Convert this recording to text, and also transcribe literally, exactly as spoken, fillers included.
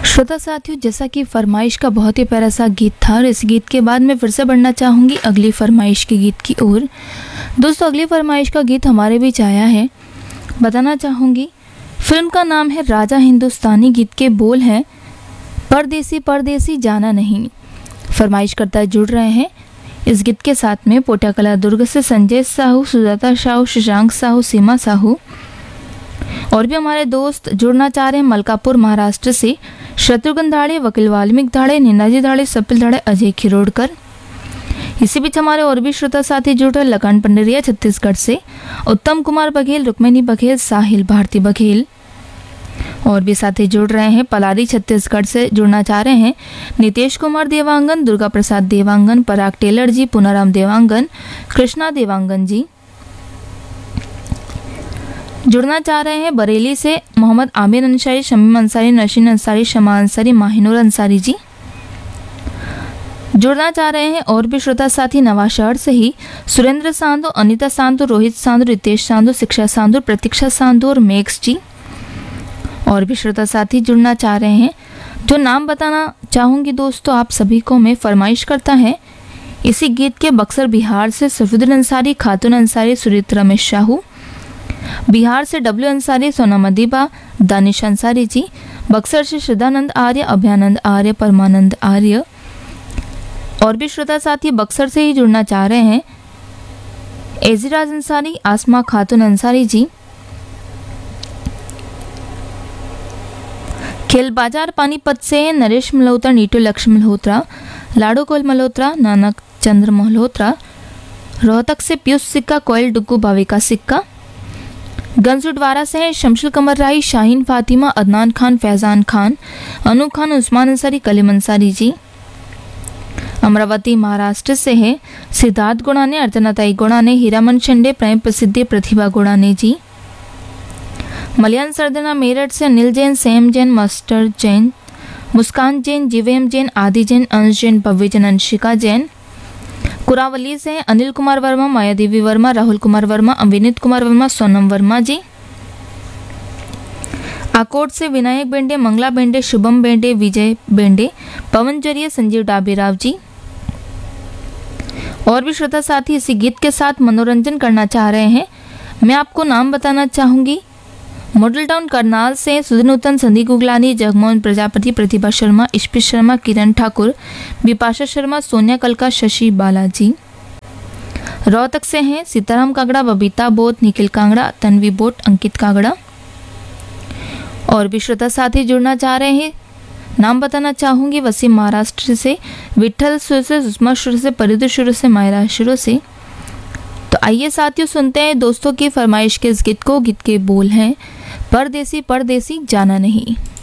श्रोता साथियों, जैसा कि फरमाइश का बहुत ही प्यारा सा गीत था और इस गीत के बाद मैं फिर से बढ़ना चाहूँगी अगली फरमाइश के गीत की ओर। दोस्तों, अगली फरमाइश का गीत हमारे बीच आया है। बताना चाहूँगी फिल्म का नाम है राजा हिंदुस्तानी। गीत के बोल हैं परदेसी परदेसी जाना नहीं। फरमाइश करता जुड़ रहे हैं इस गीत के साथ में पोटा कला दुर्ग से संजय साहू, सुजाता साहू, शशांक साहू, सीमा साहू और भी हमारे दोस्त जुड़ना चाह रहे हैं मलकापुर महाराष्ट्र से शत्रुघ्न धाड़े, वकील वाल्मीकि धाड़े, नीनाजी धाड़े, सपिल धाड़े, अजय खिरोड़कर। इसी बीच हमारे और भी श्रोता साथी जुड़ रहे लखन पंडरिया छत्तीसगढ़ से, उत्तम कुमार बघेल, रुक्मिणी बघेल, साहिल भारती बघेल और भी साथी जुड़ रहे हैं पलारी छत्तीसगढ़ से जुड़ना चाह रहे हैं नितेश कुमार देवांगन, दुर्गा प्रसाद देवांगन, पराग टेलर जी, पुनाराम देवांगन, कृष्णा देवांगन जी। जुड़ना चाह रहे हैं बरेली से मोहम्मद आमिर अंसारी, शमीम अंसारी, नशीन अंसारी, शमा अंसारी, माहिनूर अंसारी जी। जुड़ना चाह रहे हैं और भी श्रोता साथी नवाशहर से ही सुरेंद्र सांधो, अनिता सांधो, रोहित सांधो, रितेश सांधो, शिक्षा सांधो, प्रतीक्षा सांधो और मेक्स जी। और भी श्रोता साथी जुड़ना चाह रहे हैं जो नाम बताना चाहूँगी दोस्तों आप सभी को मैं फरमाइश करता है इसी गीत के बक्सर बिहार से सफीउद्दीन अंसारी, खातून अंसारी, सुरित रमेश शाहू, बिहार से डब्ल्यू अंसारी, सोनम अदीबा, दानिश अंसारी जी, बक्सर से श्रद्धानंद आर्य, अभयानंद आर्य, परमानंद आर्य और भी श्रोता साथी बक्सर से ही जुड़ना चाह रहे हैं एजिराज अंसारी, आसमा खातून अंसारी जी। खेल बाजार पानीपत से नरेश मल्होत्रा, नीटू लक्ष्मी मल्होत्रा, लाडो कोयल मल्होत्रा, नानक चंद्र मल्होत्रा, रोहतक से पीयूष सिक्का, कोयल डुग्गू, भाविका सिक्का, गंजुडवारा से हैं शमशुल कमर राही, शाहीन फातिमा, अदनान खान, फैजान खान, अनु खान, उस्मान अंसारी, कलीम अंसारी जी। अमरावती महाराष्ट्र से है सिद्धार्थ गुणाने, अर्चनाताई गुणाने, हीरामन शेंडे, प्रेम प्रसिद्धि, प्रतिभा गुणाने जी। मलयान सरदना मेरठ से अनिल जैन, सेम जैन, मास्टर जैन, मुस्कान जैन, जीवेम जैन, आदि जैन, अंश जैन, भव्य जैन, अंशिका जैन। कुरावली से अनिल कुमार वर्मा, माया देवी वर्मा, राहुल कुमार वर्मा, अविनीत कुमार वर्मा, सोनम वर्मा जी। आकोट से विनायक बेंडे, मंगला बेंडे, शुभम बेंडे, विजय बेंडे, पवन जरिए, संजीव डाबीराव जी। और भी श्रोता साथी इसी गीत के साथ मनोरंजन करना चाह रहे हैं। मैं आपको नाम बताना चाहूंगी मॉडल टाउन करनाल से सुधनूतन, संदीप गुगलानी, जगमोहन प्रजापति, प्रतिभा शर्मा, इश्पित शर्मा, किरण ठाकुर, विपाशा शर्मा, सोनिया कलका, शशि बालाजी। रोहतक से हैं सीताराम कांगड़ा, बबीता बोत, निखिल कांगड़ा, तन्वी बोट, अंकित कांगड़ा। और भी श्रोता साथी जुड़ना चाह रहे हैं नाम बताना चाहूंगी वसीम महाराष्ट्र से, विठल सुर से, सुषमा शुरू से, परिधि शुरू से, मायरा शुरू से। तो आइए साथियों सुनते हैं दोस्तों की फरमाइश के इस गीत को। गीत के बोल हैं परदेसी परदेसी जाना नहीं।